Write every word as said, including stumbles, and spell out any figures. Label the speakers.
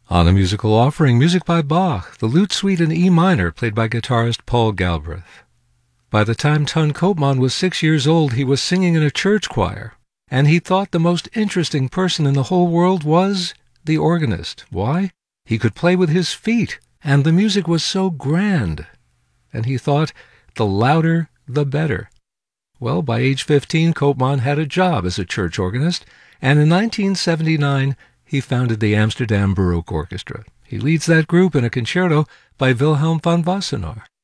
Speaker 1: On a musical offering, music by Bach, the Lute Suite in E minor, played by guitarist Paul Galbraith. By the time Ton Koopman was six years old, he was singing in a church choir, and he thought the most interesting person in the whole world was the organist. Why? He could play with his feet, and the music was so grand. And he thought, the louder, the better. Well, by age fifteen, Koopman had a job as a church organist, and in nineteen seventy-nine, he founded the Amsterdam Baroque Orchestra. He leads that group in a concerto by Wilhelm von Wassenaar.